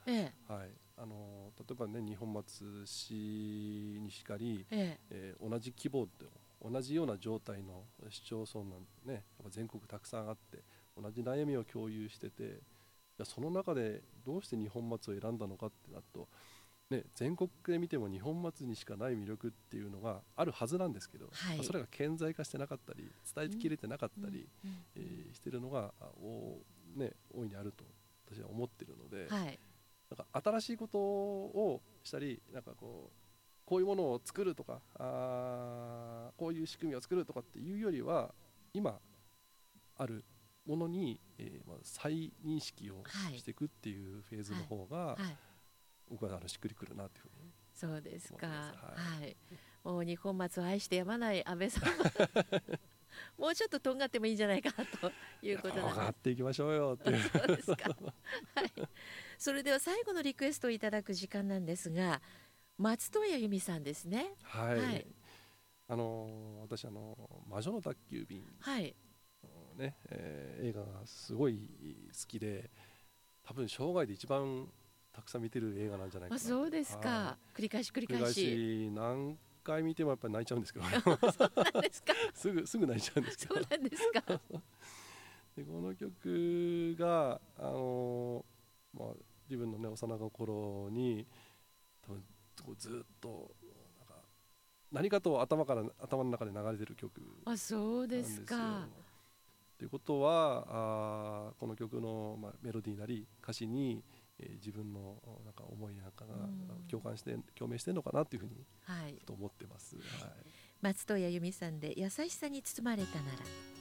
ええはい、例えばね二本松市にしかり、 え同じ規模で同じような状態の市町村なんてねやっぱ全国たくさんあって同じ悩みを共有してて、じゃあその中でどうして二本松を選んだのかってなると、ね、全国で見ても二本松にしかない魅力っていうのがあるはずなんですけど、 はいそれが顕在化してなかったり伝えうんきれてなかったうんり、 うんしてるのが大いにあると私は思ってるので、 はいなんか新しいことをしたりなんかこういうものを作るとかこういう仕組みを作るとかっていうよりは今あるものに、まあ、再認識をはいしていくっていうフェーズのはい方がはい僕はしっくりくるなというふうにそうです思ってます。 か。 ははい。もう二本松を愛してやまない安倍さんはもうちょっととんがってもいいんじゃないかなといい、 ういや分ことなんです。 かっていきましょうよってあ、 いうそうですか。はい。それでは最後のリクエストをいただく時間なんですが、松任谷由実さんですね。 はい、 はい。 私魔女の宅急便はい。 のね、映画がすごい好きで多分生涯で一番たくさん見てる映画なんじゃないあ、 かなと。 そうですはい、 か。繰り返し繰り繰り返返し。 し何回見てもやっぱり泣いちゃうんですけどそうなんですか。 すぐ泣いちゃうんですけどそうなんですか。 でこの曲が、まあ、自分の、ね、幼心に多分こうずっとなんか何かと頭の中で流れてる曲あ、そうでなんですよ。 すか。 ということはこの曲の、まあ、メロディーなり歌詞に、自分のなんか思いなんかがうん。 共鳴してるのかなっていうふうにはい。 ふと思ってます。はい、 松任谷由実さんで優しさに包まれたなら。